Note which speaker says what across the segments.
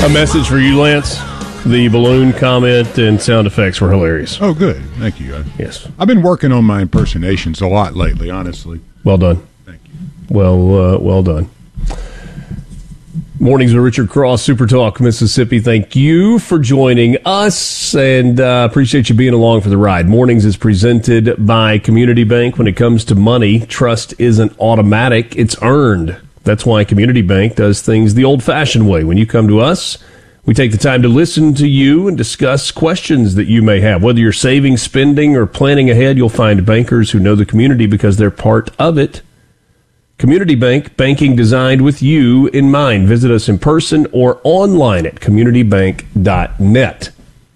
Speaker 1: A message for you, Lance. The balloon comment and sound effects were hilarious.
Speaker 2: Oh, good. Thank you.
Speaker 1: Yes.
Speaker 2: I've been working on my impersonations a lot lately, honestly.
Speaker 1: Well done.
Speaker 2: Thank you.
Speaker 1: Well done. Mornings with Richard Cross, Super Talk, Mississippi. Thank you for joining us, and appreciate you being along for the ride. Mornings is presented by Community Bank. When it comes to money, trust isn't automatic, it's earned. That's why Community Bank does things the old-fashioned way. When you come to us, we take the time to listen to you and discuss questions that you may have. Whether you're saving, spending, or planning ahead, you'll find bankers who know the community because they're part of it. Community Bank, banking designed with you in mind. Visit us in person or online at communitybank.net.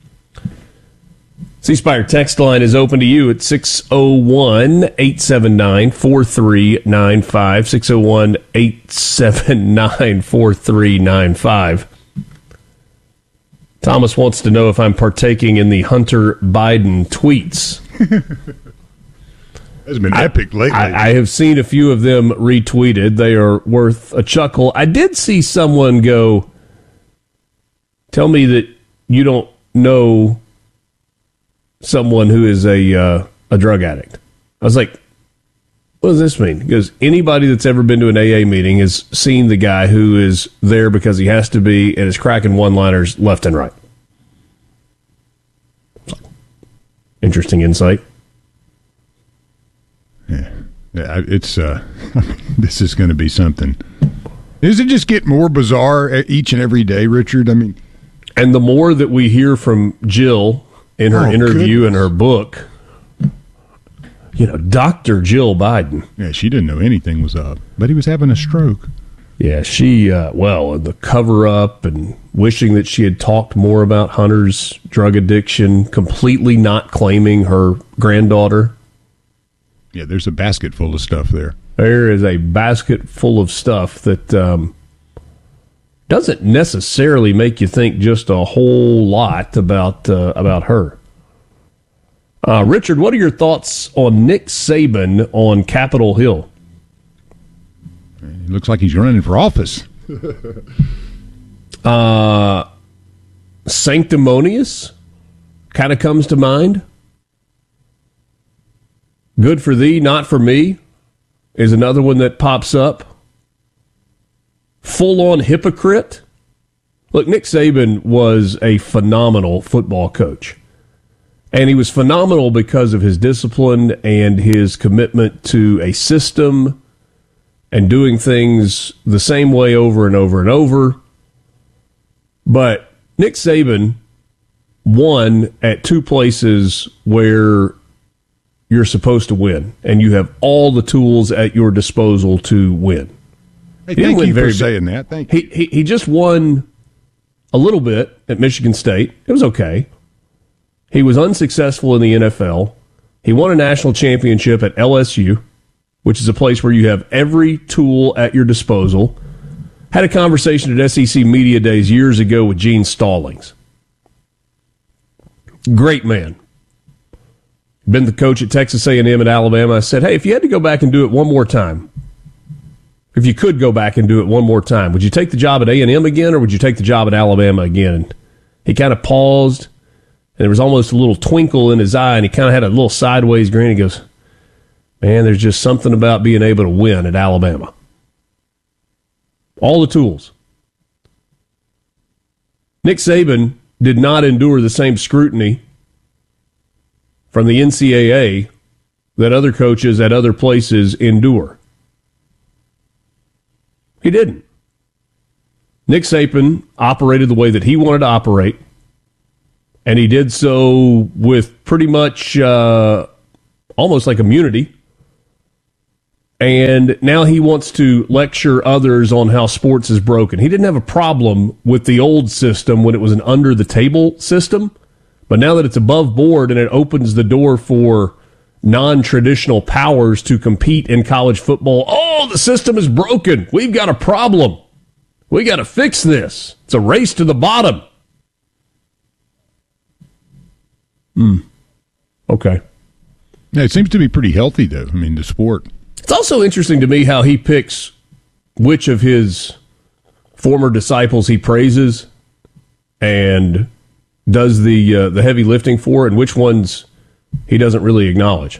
Speaker 1: C-Spire text line is open to you at 601-879-4395, 601-879-4395. Thomas wants to know if I'm partaking in the Hunter Biden tweets.
Speaker 2: It's been epic lately.
Speaker 1: I have seen a few of them retweeted. They are worth a chuckle. I did see someone go, tell me that you don't know someone who is a drug addict. I was like, what does this mean? Because anybody that's ever been to an AA meeting has seen the guy who is there because he has to be and is cracking one-liners left and right. Interesting insight.
Speaker 2: Yeah, it's this is going to be something. Does it just get more bizarre each and every day, Richard? I mean,
Speaker 1: and the more that we hear from Jill in her interview and her book, Dr. Jill Biden.
Speaker 2: Yeah, she didn't know anything was up, but he was having a stroke.
Speaker 1: Yeah, she, the cover-up and wishing that she had talked more about Hunter's drug addiction, completely not claiming her granddaughter.
Speaker 2: Yeah, there's a basket full of stuff there.
Speaker 1: There is a basket full of stuff that doesn't necessarily make you think just a whole lot about her. Richard, what are your thoughts on Nick Saban on Capitol Hill?
Speaker 2: It looks like he's running for office.
Speaker 1: Sanctimonious kind of comes to mind. Good for thee, not for me is another one that pops up. Full-on hypocrite. Look, Nick Saban was a phenomenal football coach. And he was phenomenal because of his discipline and his commitment to a system and doing things the same way over and over and over. But Nick Saban won at two places where you're supposed to win, and you have all the tools at your disposal to win.
Speaker 2: Hey, thank you for saying that. Thank you.
Speaker 1: He just won a little bit at Michigan State. It was okay. He was unsuccessful in the NFL. He won a national championship at LSU, which is a place where you have every tool at your disposal. Had a conversation at SEC Media Days years ago with Gene Stallings. Great man. Been the coach at Texas A&M and Alabama. I said, hey, if you had to go back and do it one more time, if you could go back and do it one more time, would you take the job at A&M again or would you take the job at Alabama again? And he kind of paused, and there was almost a little twinkle in his eye, and he kind of had a little sideways grin. He goes, man, there's just something about being able to win at Alabama. All the tools. Nick Saban did not endure the same scrutiny from the NCAA that other coaches at other places endure. He didn't. Nick Saban operated the way that he wanted to operate, and he did so with pretty much almost like immunity. And now he wants to lecture others on how sports is broken. He didn't have a problem with the old system when it was an under-the-table system. But now that it's above board and it opens the door for non-traditional powers to compete in college football, oh, the system is broken. We've got a problem. We got to fix this. It's a race to the bottom. Okay.
Speaker 2: Yeah, it seems to be pretty healthy, though. I mean, the sport.
Speaker 1: It's also interesting to me how he picks which of his former disciples he praises. and does the heavy lifting for it, and which ones he doesn't really acknowledge.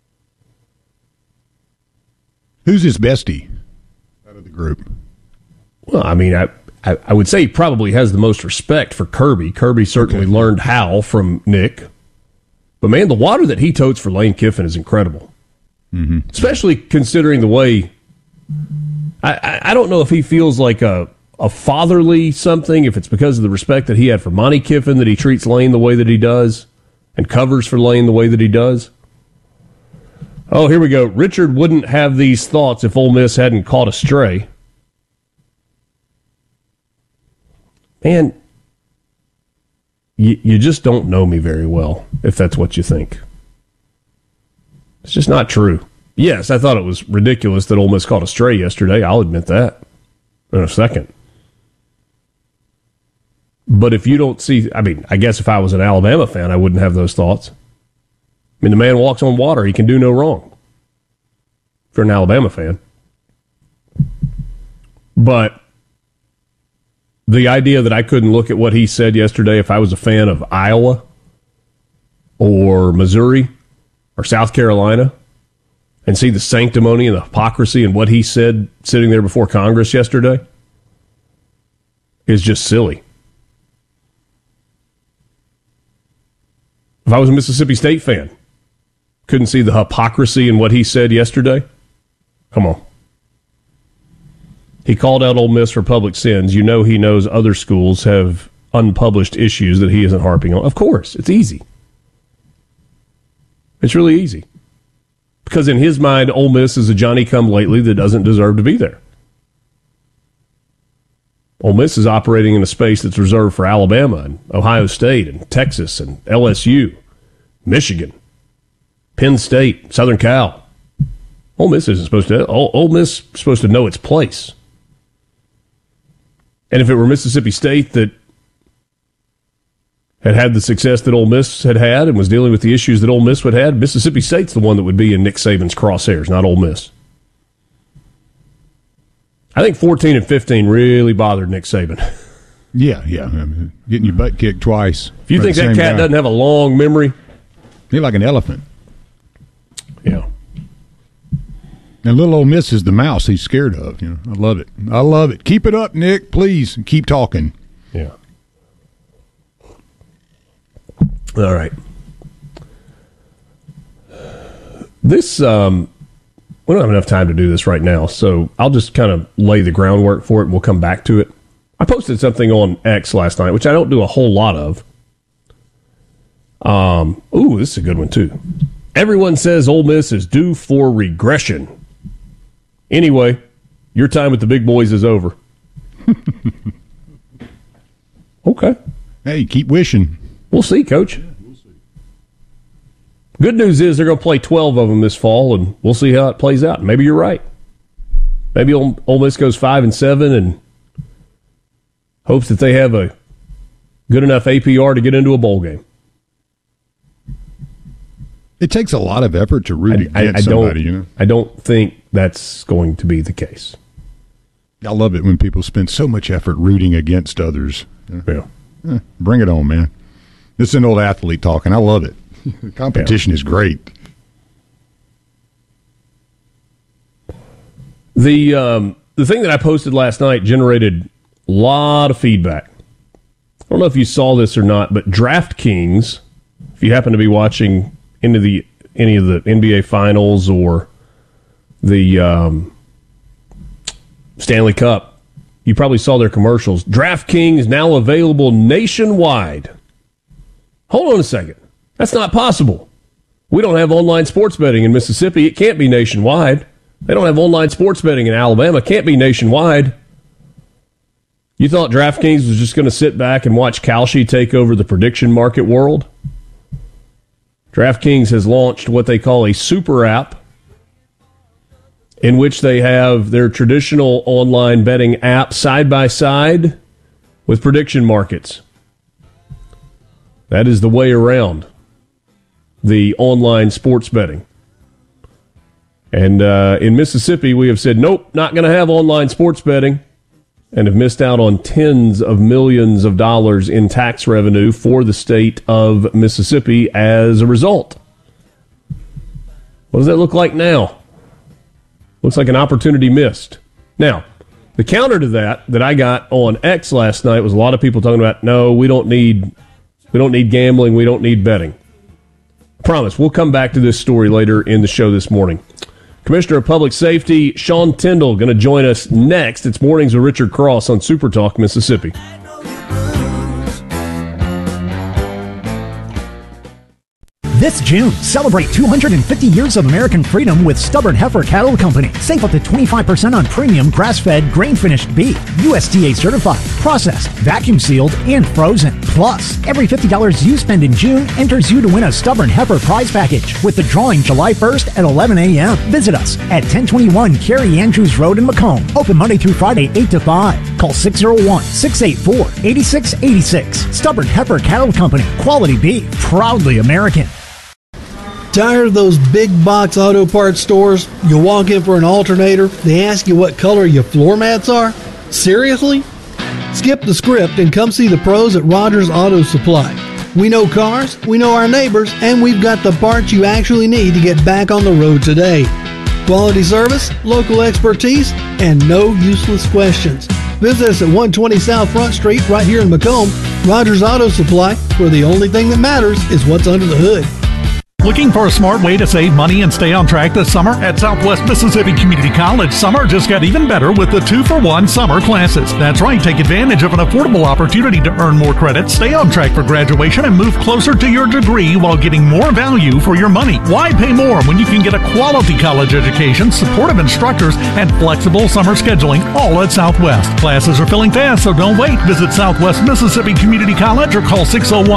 Speaker 2: Who's his bestie out of the group?
Speaker 1: Well, I mean, I would say he probably has the most respect for Kirby. Kirby certainly learned how from Nick. But, man, the water that he totes for Lane Kiffin is incredible. Mm-hmm. Especially considering the way I don't know if he feels like a fatherly something, if it's because of the respect that he had for Monty Kiffin that he treats Lane the way that he does and covers for Lane the way that he does. Oh, here we go. Richard wouldn't have these thoughts if Ole Miss hadn't caught a stray. Man, you just don't know me very well, if that's what you think. It's just not true. Yes, I thought it was ridiculous that Ole Miss caught a stray yesterday. I'll admit that in a second. But if you don't see, I mean, I guess if I was an Alabama fan, I wouldn't have those thoughts. I mean, the man walks on water. He can do no wrong. If you're an Alabama fan. But the idea that I couldn't look at what he said yesterday if I was a fan of Iowa or Missouri or South Carolina and see the sanctimony and the hypocrisy in what he said sitting there before Congress yesterday is just silly. If I was a Mississippi State fan, couldn't see the hypocrisy in what he said yesterday? Come on. He called out Ole Miss for public sins. You know he knows other schools have unpublished issues that he isn't harping on. Of course, it's easy. It's really easy. Because in his mind, Ole Miss is a Johnny-come-lately that doesn't deserve to be there. Ole Miss is operating in a space that's reserved for Alabama and Ohio State and Texas and LSU, Michigan, Penn State, Southern Cal. Ole Miss isn't supposed to. Ole Miss is supposed to know its place. And if it were Mississippi State that had the success that Ole Miss had and was dealing with the issues that Ole Miss would have, Mississippi State's the one that would be in Nick Saban's crosshairs, not Ole Miss. I think 14 and 15 really bothered Nick Saban.
Speaker 2: Yeah. I mean, getting your butt kicked twice.
Speaker 1: If you think that cat doesn't have a long memory.
Speaker 2: He's like an elephant.
Speaker 1: Yeah.
Speaker 2: And little Ole Miss is the mouse he's scared of. You know, I love it. I love it. Keep it up, Nick, please. Keep talking.
Speaker 1: Yeah. All right. This, we don't have enough time to do this right now, so I'll just kind of lay the groundwork for it and we'll come back to it. I posted something on X last night, which I don't do a whole lot of. This is a good one, too. Everyone says Ole Miss is due for regression. Anyway, your time with the big boys is over. Okay.
Speaker 2: Hey, keep wishing.
Speaker 1: We'll see, Coach. Good news is they're going to play 12 of them this fall, and we'll see how it plays out. Maybe you're right. Maybe Ole Miss goes 5-7 and hopes that they have a good enough APR to get into a bowl game.
Speaker 2: It takes a lot of effort to root against somebody, you know?
Speaker 1: I don't think that's going to be the case.
Speaker 2: I love it when people spend so much effort rooting against others.
Speaker 1: Yeah.
Speaker 2: Bring it on, man. This is an old athlete talking. I love it. Competition is great.
Speaker 1: The thing that I posted last night generated a lot of feedback. I don't know if you saw this or not, but DraftKings, if you happen to be watching any of the NBA Finals or the Stanley Cup, you probably saw their commercials. DraftKings now available nationwide. Hold on a second. That's not possible. We don't have online sports betting in Mississippi. It can't be nationwide. They don't have online sports betting in Alabama. It can't be nationwide. You thought DraftKings was just going to sit back and watch Kalshi take over the prediction market world? DraftKings has launched what they call a super app, in which they have their traditional online betting app side by side with prediction markets. That is the way around the online sports betting. And in Mississippi, we have said, nope, not going to have online sports betting. and have missed out on tens of millions of dollars in tax revenue for the state of Mississippi as a result. What does that look like now? Looks like an opportunity missed. Now, the counter to that I got on X last night was a lot of people talking about, no, we don't need gambling, we don't need betting. I promise, we'll come back to this story later in the show this morning. Commissioner of Public Safety Sean Tindall going to join us next. It's Mornings with Richard Cross on Super Talk Mississippi.
Speaker 3: This June, celebrate 250 years of American freedom with Stubborn Heifer Cattle Company. Save up to 25% on premium grass-fed, grain-finished beef, USDA certified, processed, vacuum-sealed, and frozen. Plus, every $50 you spend in June enters you to win a Stubborn Heifer prize package with the drawing July 1st at 11 a.m. Visit us at 1021 Carrie Andrews Road in Macomb. Open Monday through Friday, 8 to 5. Call 601-684-8686. Stubborn Heifer Cattle Company. Quality beef. Proudly American.
Speaker 4: Tired of those big box auto parts stores? You walk in for an alternator, they ask you what color your floor mats are? Seriously? Skip the script and come see the pros at Rogers Auto Supply. We know cars, we know our neighbors, and we've got the parts you actually need to get back on the road today. Quality service, local expertise, and no useless questions. Visit us at 120 South Front Street right here in Macomb. Rogers Auto Supply, where the only thing that matters is what's under the hood.
Speaker 5: Looking for a smart way to save money and stay on track this summer? At Southwest Mississippi Community College, summer just got even better with the 2-for-1 summer classes. That's right, take advantage of an affordable opportunity to earn more credit, stay on track for graduation, and move closer to your degree while getting more value for your money. Why pay more when you can get a quality college education, supportive instructors, and flexible summer scheduling, all at Southwest? Classes are filling fast, so don't wait. Visit Southwest Mississippi Community College or call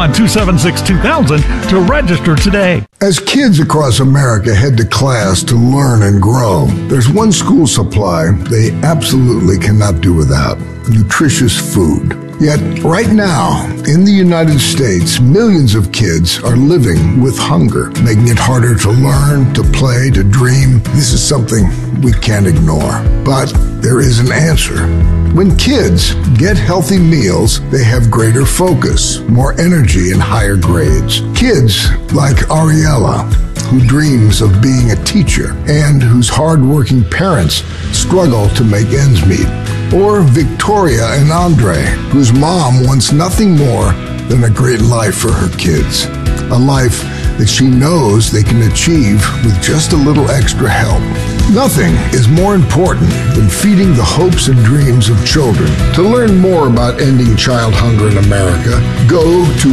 Speaker 5: 601-276-2000 to register today.
Speaker 6: As kids across America head to class to learn and grow, there's one school supply they absolutely cannot do without: nutritious food. Yet, right now, in the United States, millions of kids are living with hunger, making it harder to learn, to play, to dream. This is something we can't ignore. But there is an answer. When kids get healthy meals, they have greater focus, more energy, and higher grades. Kids like Ariella, who dreams of being a teacher and whose hardworking parents struggle to make ends meet. Or Victoria and Andre, whose mom wants nothing more than a great life for her kids. A life that she knows they can achieve with just a little extra help. Nothing is more important than feeding the hopes and dreams of children. To learn more about ending child hunger in America, go to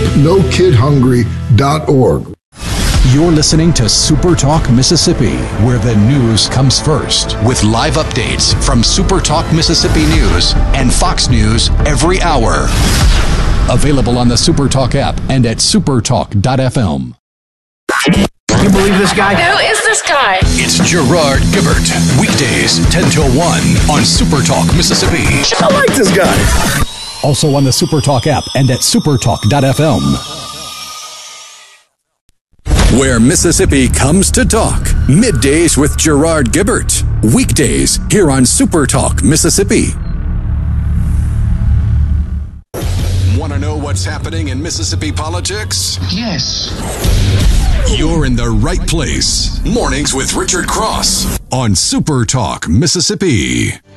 Speaker 6: helpnokidhungry.org.
Speaker 7: You're listening to Super Talk Mississippi, where the news comes first, with live updates from Super Talk Mississippi News and Fox News every hour. Available on the Super Talk app and at supertalk.fm.
Speaker 3: Can you believe this guy?
Speaker 8: Who is this guy?
Speaker 7: It's Gerard Gibert, weekdays 10 till 1 on Super Talk Mississippi.
Speaker 3: I like this guy.
Speaker 7: Also on the Super Talk app and at supertalk.fm. Where Mississippi comes to talk. Middays with Gerard Gibert. Weekdays here on Super Talk Mississippi. Want to know what's happening in Mississippi politics?
Speaker 8: Yes.
Speaker 7: You're in the right place. Mornings with Richard Cross on Super Talk Mississippi.